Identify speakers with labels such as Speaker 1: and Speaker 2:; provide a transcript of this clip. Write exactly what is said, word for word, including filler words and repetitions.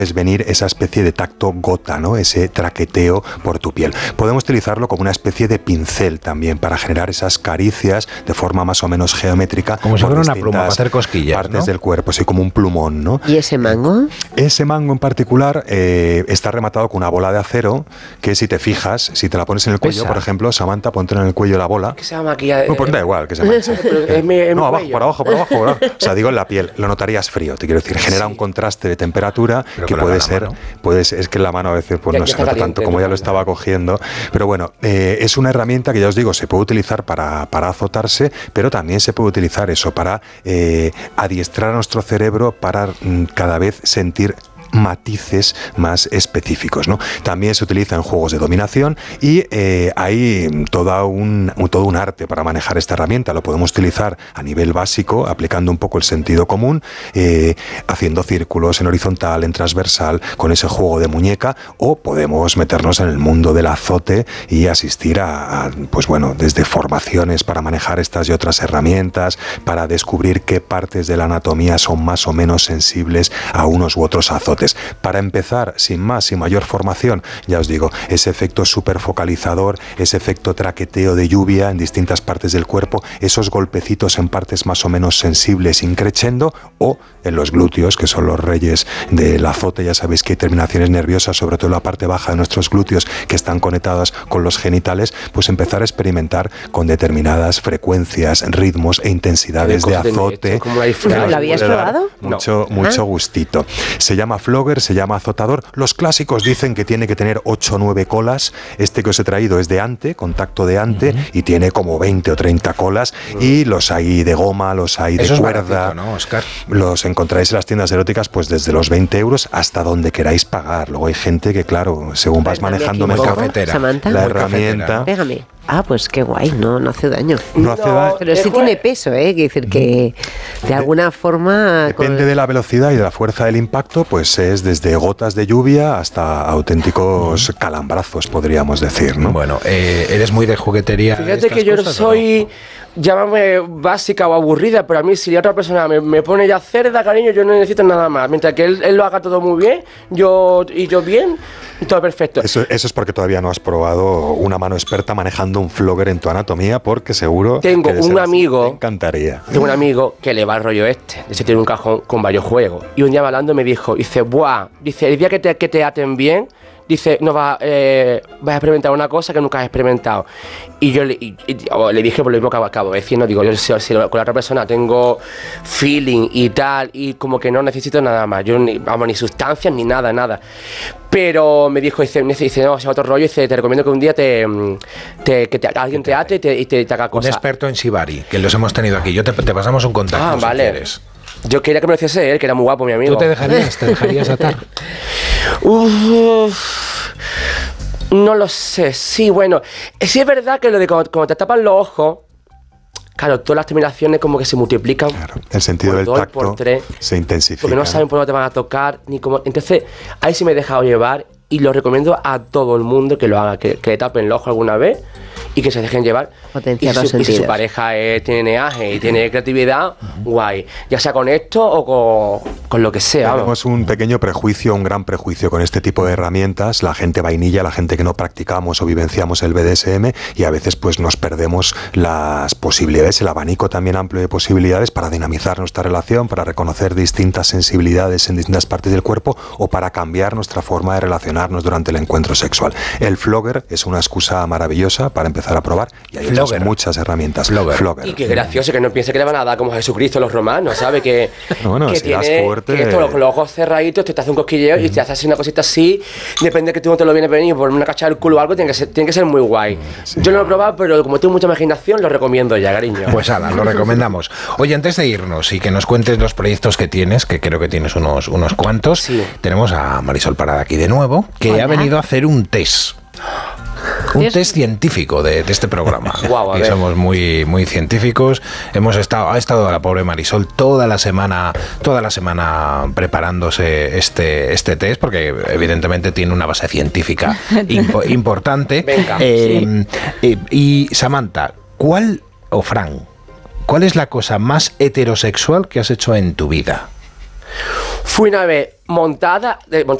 Speaker 1: es venir esa especie de tacto gota, ¿no? Ese traqueteo por tu piel. Podemos utilizarlo como una especie de pincel también para generar esas caricias de forma más o menos geométrica.
Speaker 2: Como si fuera una pluma para hacer cosquillas,
Speaker 1: partes
Speaker 2: ¿no?
Speaker 1: del cuerpo, así como un plumón, ¿no?
Speaker 3: ¿Y ese mango?
Speaker 1: Ese mango en particular eh, está rematado con una bola de acero que, si te fijas, si te la pones en el cuello,
Speaker 2: Pesa.
Speaker 1: por ejemplo, Samantha, ponte en el cuello la bola.
Speaker 4: Que se llama aquí. Eh,
Speaker 1: No, pues da igual que se manche.
Speaker 4: es mi, es
Speaker 1: No,
Speaker 4: mi
Speaker 1: abajo,
Speaker 4: cuello.
Speaker 1: por abajo, por abajo, por abajo. O sea, digo en la piel, lo notarías frío, te quiero decir, genera
Speaker 4: Sí.
Speaker 1: un contraste de temperatura
Speaker 2: Pero
Speaker 1: que
Speaker 2: con la
Speaker 1: puede
Speaker 2: mano,
Speaker 1: ser,
Speaker 2: ¿no?
Speaker 1: puede ser, es que en la mano a veces pues
Speaker 4: Ya-
Speaker 1: no
Speaker 4: ya
Speaker 1: se
Speaker 4: está
Speaker 1: nota
Speaker 4: caliente,
Speaker 1: tanto como ya lo
Speaker 4: ¿no?
Speaker 1: estaba cogiendo, pero bueno, eh, es una herramienta que ya os digo, se puede utilizar para, para azotarse, pero también se puede utilizar eso para eh, adiestrar a nuestro cerebro para mm, cada vez sentir matices más específicos, ¿no? También se utiliza en juegos de dominación y eh, hay toda un, todo un arte para manejar esta herramienta. Lo podemos utilizar a nivel básico, aplicando un poco el sentido común, eh, haciendo círculos en horizontal, en transversal, con ese juego de muñeca, o podemos meternos en el mundo del azote y asistir a, a pues bueno, desde formaciones para manejar estas y otras herramientas, para descubrir qué partes de la anatomía son más o menos sensibles a unos u otros azotes. Para empezar, sin más, sin mayor formación, ya os digo, ese efecto superfocalizador, ese efecto traqueteo de lluvia en distintas partes del cuerpo, esos golpecitos en partes más o menos sensibles increchendo, o en los glúteos, que son los reyes del azote. Ya sabéis que hay terminaciones nerviosas, sobre todo en la parte baja de nuestros glúteos, que están conectadas con los genitales, pues empezar a experimentar con determinadas frecuencias, ritmos e intensidades de azote.
Speaker 3: ¿Lo habías probado?
Speaker 1: Mucho,
Speaker 3: No.
Speaker 1: mucho
Speaker 3: Ah.
Speaker 1: gustito. Se llama flogger, se llama azotador. Los clásicos dicen que tiene que tener ocho o nueve colas. Este que os he traído es de ante, contacto de ante, uh-huh. y tiene como veinte o treinta colas. Uh-huh. Y los hay de goma, los hay de
Speaker 2: Eso
Speaker 1: cuerda.
Speaker 2: Es baratito, ¿no, Oscar?
Speaker 1: Los encontráis en las tiendas eróticas pues desde los veinte euros hasta donde queráis pagar. Luego hay gente que, claro, según vas manejando mejor la herramienta...
Speaker 3: Pégame. Ah, pues qué guay, no, no hace daño.
Speaker 1: No hace daño.
Speaker 3: Pero sí tiene peso, ¿eh? Quiere decir que de alguna forma...
Speaker 1: Depende
Speaker 3: con...
Speaker 1: de la velocidad y de la fuerza del impacto, pues es desde gotas de lluvia hasta auténticos calambrazos, podríamos decir, ¿no?
Speaker 2: Bueno, eh, eres muy de juguetería.
Speaker 4: Fíjate que yo soy... Llámame básica o aburrida, pero a mí si otra persona me, me pone ya cerda, cariño, yo no necesito nada más. Mientras que él, él lo haga todo muy bien, yo y yo bien, todo perfecto.
Speaker 1: Eso, eso es porque todavía no has probado una mano experta manejando un flogger en tu anatomía, porque seguro
Speaker 4: tengo
Speaker 1: que
Speaker 4: un amigo,
Speaker 1: te encantaría.
Speaker 4: Tengo un amigo que le va el rollo este, ese tiene un cajón con varios juegos. Y un día hablando me dijo, dice, buah, dice, el día que te, que te aten bien, dice, no vas eh, vas a experimentar una cosa que nunca has experimentado. Y yo le, y, y, le dije por lo mismo que acabo de decir, no digo, yo si, si con la otra persona tengo feeling y tal, y como que no necesito nada más, yo ni, vamos, ni sustancias ni nada, nada. Pero me dijo, dice, dice no, es otro rollo, dice, te recomiendo que un día te, te que te, alguien te ate y te, y te, te haga cosas.
Speaker 2: Un experto en shibari, que los hemos tenido aquí. Yo te, te pasamos un contacto.
Speaker 4: Ah,
Speaker 2: si
Speaker 4: vale.
Speaker 2: quieres.
Speaker 4: Yo quería que me lo hiciese él, que era muy guapo, mi amigo.
Speaker 2: ¿Tú te dejarías, te dejarías atar?
Speaker 4: Uf, no lo sé, sí, bueno. Sí es verdad que lo de cuando, cuando te tapan los ojos, claro, todas las terminaciones como que se multiplican.
Speaker 1: Claro, el sentido
Speaker 4: por
Speaker 1: del
Speaker 4: dos,
Speaker 1: tacto
Speaker 4: por tres,
Speaker 1: se intensifica.
Speaker 4: Porque no saben por dónde te van a tocar, ni cómo. Entonces, ahí sí me he dejado llevar y lo recomiendo a todo el mundo que lo haga, que, que le tapen el ojo alguna vez y que se dejen llevar.
Speaker 3: Potenciar
Speaker 4: y,
Speaker 3: los
Speaker 4: su, y si su
Speaker 3: sentidos.
Speaker 4: pareja es, tiene neaje y tiene creatividad, uh-huh. guay. Ya sea con esto o con, con lo que sea.
Speaker 1: Tenemos un pequeño prejuicio, un gran prejuicio con este tipo de herramientas. La gente vainilla, la gente que no practicamos o vivenciamos el B D S M, y a veces pues nos perdemos las posibilidades, el abanico también amplio de posibilidades para dinamizar nuestra relación, para reconocer distintas sensibilidades en distintas partes del cuerpo o para cambiar nuestra forma de relacionarnos durante el encuentro sexual. El flogger es una excusa maravillosa para empezar a probar, y hay otras muchas herramientas.
Speaker 2: Flogger.
Speaker 1: Flogger.
Speaker 4: Y qué gracioso, que no piense que le van a dar como a Jesucristo a los romanos, ¿sabes? Que,
Speaker 1: bueno,
Speaker 4: que
Speaker 1: si
Speaker 4: tiene
Speaker 1: fuerte,
Speaker 4: que esto, los, los ojos cerraditos, te, te hace un cosquilleo mm. y te hace así una cosita así, depende de que tú no te lo vienes a venir por una cacha del culo o algo, tiene que ser, tiene que ser muy guay. Sí. Yo no lo he probado, pero como tengo mucha imaginación, lo recomiendo ya, cariño.
Speaker 2: Pues nada, lo recomendamos. Oye, antes de irnos y que nos cuentes los proyectos que tienes, que creo que tienes unos, unos cuantos, sí. tenemos a Marisol Parada aquí de nuevo, que Hola. ha venido a hacer un test. Un test científico de, de este programa.
Speaker 4: Wow,
Speaker 2: y somos muy, muy científicos. Hemos estado, ha estado la pobre Marisol toda la semana, toda la semana preparándose este, este test, porque evidentemente tiene una base científica impo, importante.
Speaker 4: Venga.
Speaker 2: Eh, sí. eh, y Samantha, ¿cuál, o Fran, cuál es la cosa más heterosexual que has hecho en tu vida?
Speaker 4: Fui una vez montada, de, montada